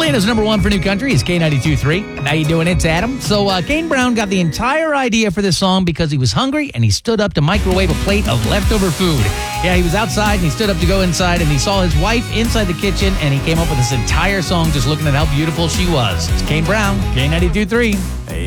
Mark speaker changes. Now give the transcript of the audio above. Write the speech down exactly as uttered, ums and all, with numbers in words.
Speaker 1: Atlanta's number one for new country is K ninety-two point three. How you doing? It's Adam. So uh, Kane Brown got the entire idea for this song because he was hungry and he stood up to microwave a plate of leftover food. Yeah, he was outside and he stood up to go inside and he saw his wife inside the kitchen and he came up with this entire song just looking at how beautiful she was. It's Kane Brown, K ninety-two point three.